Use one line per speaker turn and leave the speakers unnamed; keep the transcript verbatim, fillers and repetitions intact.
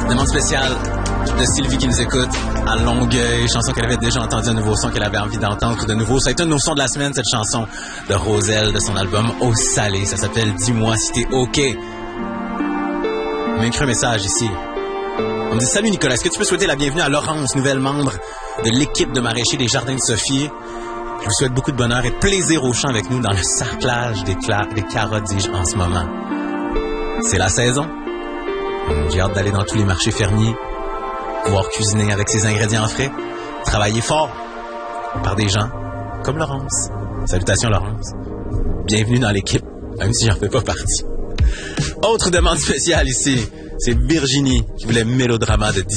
Demande spéciale de Sylvie qui nous écoute à Longueuil, chanson qu'elle avait déjà entendue, un nouveau son qu'elle avait envie d'entendre de nouveau. Ça a été un de nos sons de la semaine, cette chanson de Roselle, de son album Au Salé. Ça s'appelle Dis-moi si t'es OK. On m'a écrit un message ici. On me dit, salut Nicolas, est-ce que tu peux souhaiter la bienvenue à Laurence, nouvelle membre de l'équipe de maraîchers des Jardins de Sophie? Je vous souhaite beaucoup de bonheur et plaisir au champ avec nous dans le sarclage des, cla- des carottes, dis-je, en ce moment. C'est la saison. J'ai hâte d'aller dans tous les marchés fermiers, pouvoir cuisiner avec ses ingrédients frais, travailler fort par des gens comme Laurence. Salutations Laurence. Bienvenue dans l'équipe, même si j'en fais pas partie. Autre demande spéciale ici, c'est Virginie qui voulait Mélodrama de Dis